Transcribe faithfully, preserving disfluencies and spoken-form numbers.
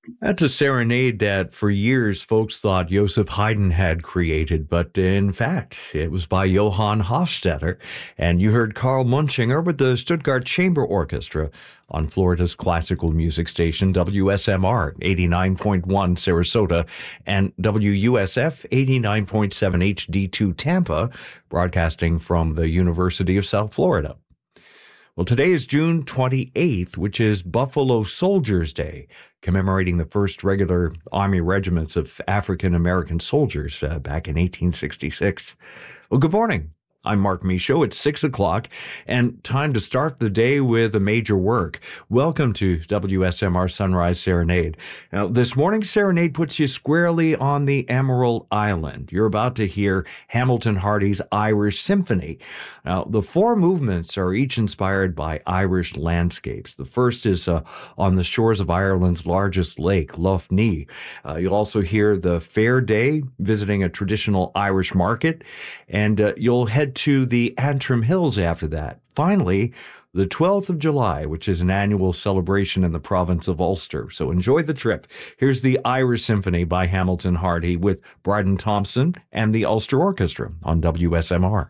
That's a serenade that for years folks thought Joseph Haydn had created, but in fact, it was by Johann Hofstadter. And you heard Karl Munchinger with the Stuttgart Chamber Orchestra on Florida's classical music station, W S M R eighty-nine point one Sarasota and W U S F eighty-nine point seven H D two Tampa, broadcasting from the University of South Florida. Well, today is June twenty-eighth, which is Buffalo Soldiers Day, commemorating the first regular Army regiments of African-American soldiers uh, back in eighteen sixty-six. Well, good morning. I'm Mark Michaud. It's six o'clock and time to start the day with a major work. Welcome to W S M R Sunrise Serenade. Now, this morning's serenade puts you squarely on the Emerald Island. You're about to hear Hamilton Hardy's Irish Symphony. Now, the four movements are each inspired by Irish landscapes. The first is uh, on the shores of Ireland's largest lake, Lough Neagh. Uh, you'll also hear the Fair Day, visiting a traditional Irish market, and uh, you'll head to the Antrim Hills after that. Finally, the twelfth of July, which is an annual celebration in the province of Ulster. So enjoy the trip. Here's the Irish Symphony by Hamilton Hardy with Bryden Thompson and the Ulster Orchestra on W S M R.